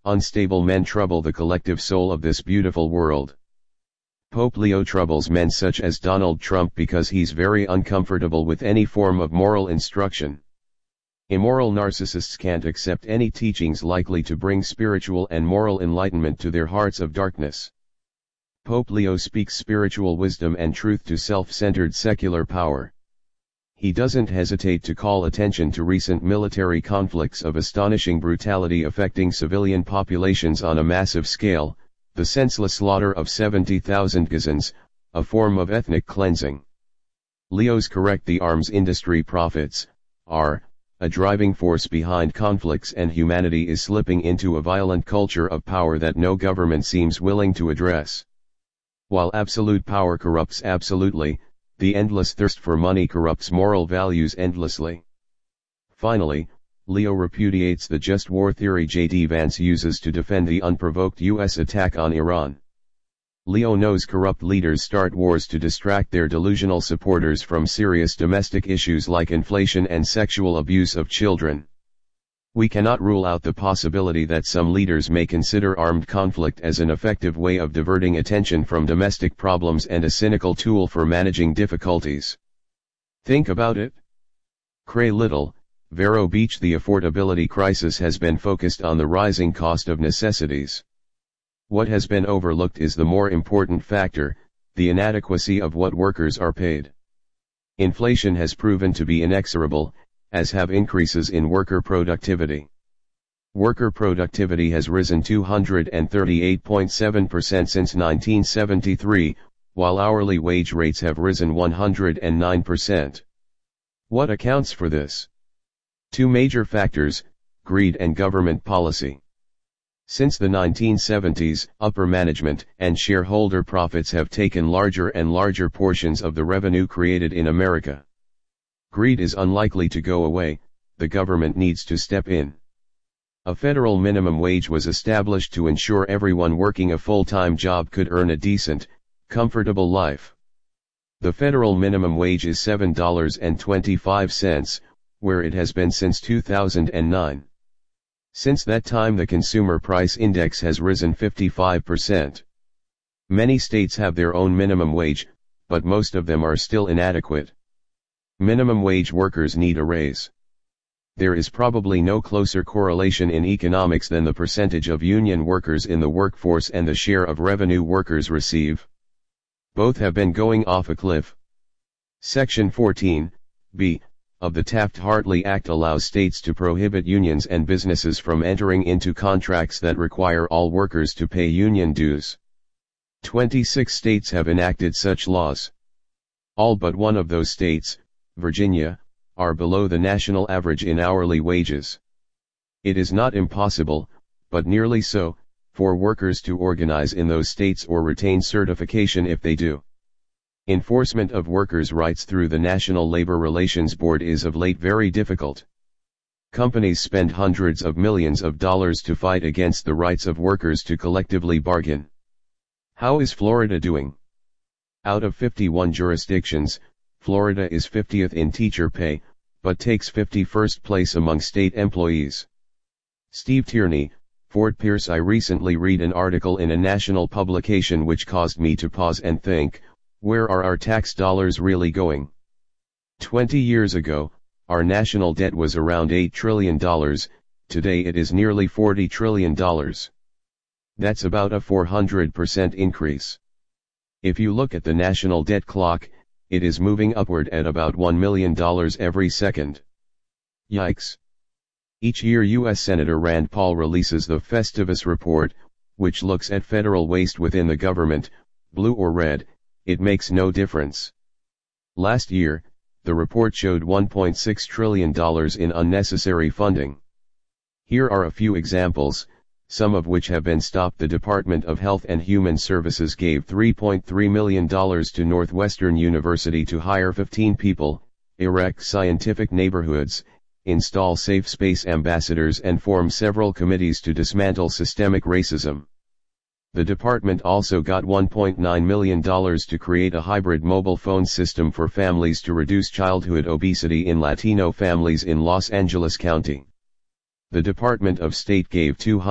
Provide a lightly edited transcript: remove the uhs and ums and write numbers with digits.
unstable men trouble the collective soul of this beautiful world. Pope Leo troubles men such as Donald Trump because he's very uncomfortable with any form of moral instruction. Immoral narcissists can't accept any teachings likely to bring spiritual and moral enlightenment to their hearts of darkness. Pope Leo speaks spiritual wisdom and truth to self-centered secular power. He doesn't hesitate to call attention to recent military conflicts of astonishing brutality affecting civilian populations on a massive scale, the senseless slaughter of 70,000 Gazans, a form of ethnic cleansing. Leo's correct: the arms industry profits are a driving force behind conflicts, and humanity is slipping into a violent culture of power that no government seems willing to address. While absolute power corrupts absolutely, the endless thirst for money corrupts moral values endlessly. Finally, Leo repudiates the just war theory J.D. Vance uses to defend the unprovoked U.S. attack on Iran. Leo knows corrupt leaders start wars to distract their delusional supporters from serious domestic issues like inflation and sexual abuse of children. We cannot rule out the possibility that some leaders may consider armed conflict as an effective way of diverting attention from domestic problems and a cynical tool for managing difficulties. Think about it. Cray Little, Vero Beach. The affordability crisis has been focused on the rising cost of necessities. What has been overlooked is the more important factor, the inadequacy of what workers are paid. Inflation has proven to be inexorable, as have increases in worker productivity. Worker productivity has risen 238.7% since 1973, while hourly wage rates have risen 109%. What accounts for this? Two major factors: greed and government policy. Since the 1970s, upper management and shareholder profits have taken larger and larger portions of the revenue created in America. Greed is unlikely to go away, the government needs to step in. A federal minimum wage was established to ensure everyone working a full-time job could earn a decent, comfortable life. The federal minimum wage is $7.25, where it has been since 2009. Since that time, the Consumer Price Index has risen 55%. Many states have their own minimum wage, but most of them are still inadequate. Minimum wage workers need a raise. There is probably no closer correlation in economics than the percentage of union workers in the workforce and the share of revenue workers receive. Both have been going off a cliff. Section 14(b) of the Taft-Hartley Act allows states to prohibit unions and businesses from entering into contracts that require all workers to pay union dues. 26 states have enacted such laws. All but one of those states, Virginia, are below the national average in hourly wages. It is not impossible, but nearly so, for workers to organize in those states or retain certification if they do. Enforcement of workers' rights through the National Labor Relations Board is of late very difficult. Companies spend hundreds of millions of dollars to fight against the rights of workers to collectively bargain. How is Florida doing? Out of 51 jurisdictions, Florida is 50th in teacher pay, but takes 51st place among state employees. Steve Tierney, Fort Pierce. I recently read an article in a national publication which caused me to pause and think, where are our tax dollars really going? 20 years ago, our national debt was around $8 trillion, today it is nearly $40 trillion. That's about a 400% increase. If you look at the national debt clock, it is moving upward at about $1 million every second. Yikes. Each year U.S. Senator Rand Paul releases the Festivus Report, which looks at federal waste within the government, blue or red, it makes no difference. Last year, the report showed $1.6 trillion in unnecessary funding. Here are a few examples, some of which have been stopped. The Department of Health and Human Services gave $3.3 million to Northwestern University to hire 15 people, erect scientific neighborhoods, install safe space ambassadors, and form several committees to dismantle systemic racism. The department also got $1.9 million to create a hybrid mobile phone system for families to reduce childhood obesity in Latino families in Los Angeles County. The Department of State gave $200